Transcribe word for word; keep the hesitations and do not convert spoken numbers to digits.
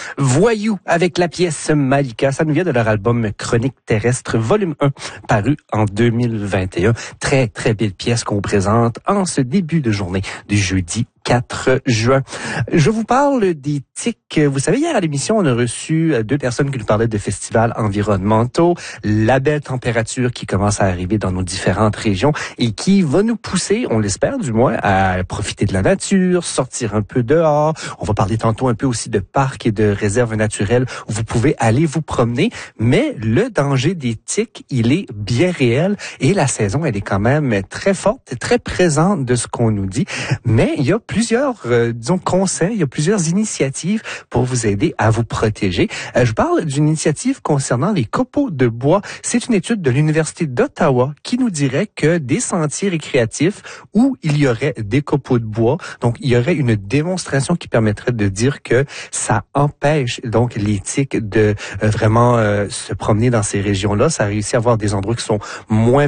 Voyou avec la pièce Malika. Ça nous vient de leur album Chronique terrestre, volume un, paru en deux mille vingt et un. Très, très belle pièce qu'on présente en ce début de journée du jeudi quatre juin. Je vous parle des tics. Vous savez, hier à l'émission, on a reçu deux personnes qui nous parlaient de festivals environnementaux, la belle température qui commence à arriver dans nos différentes régions et qui va nous pousser, on l'espère du moins, à profiter de la nature, sortir un peu dehors. On va parler tantôt un peu aussi de parcs et de réserves naturelles où vous pouvez aller vous promener. Mais le danger des tics, il est bien réel et la saison, elle est quand même très forte et très présente de ce qu'on nous dit. Mais il y a plusieurs, euh, disons, conseils, il y a plusieurs initiatives pour vous aider à vous protéger. Euh, je parle d'une initiative concernant les copeaux de bois. C'est une étude de l'Université d'Ottawa qui nous dirait que des sentiers récréatifs où il y aurait des copeaux de bois, donc il y aurait une démonstration qui permettrait de dire que ça empêche donc les tiques de euh, vraiment euh, se promener dans ces régions-là. Ça réussit à avoir des endroits qui sont moins